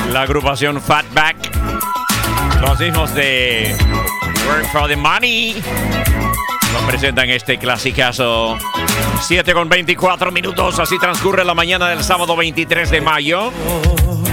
La agrupación Fatback. Los hijos de Work for the Money nos presentan este clasicazo. 7:24 minutos. Así transcurre la mañana del sábado 23 de mayo.